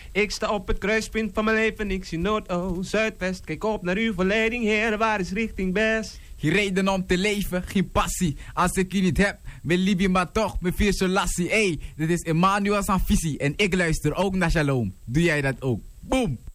Ik sta op het kruispunt van mijn leven, ik zie Noord-Oost, Zuidwest. Kijk op naar uw verleiding, Heer, waar is richting best? Geen reden om te leven, geen passie. Als ik je niet heb, wil Libië maar toch, me vier zo lassie. Dit is Emmanuel Sanfisi en ik luister ook naar Shalom. Doe jij dat ook? Boom!